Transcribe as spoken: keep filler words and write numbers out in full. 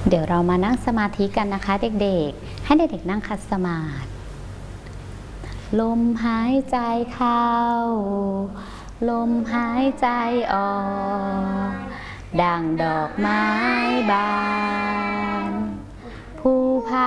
เดี๋ยวเรามานั่งสมาธิกันนะคะเด็กๆให้เด็กๆนั่งคัดสมาธิลมหายใจเข้าลมหายใจออกดั่งดอกไม้บาน